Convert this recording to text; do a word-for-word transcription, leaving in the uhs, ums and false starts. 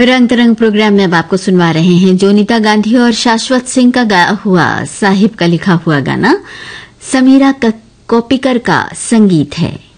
रंग तरंग प्रोग्राम में अब आपको सुनवा रहे हैं जोनीता गांधी और शाश्वत सिंह का गाया हुआ साहिब का लिखा हुआ गाना। समीरा कोपिकर का संगीत है।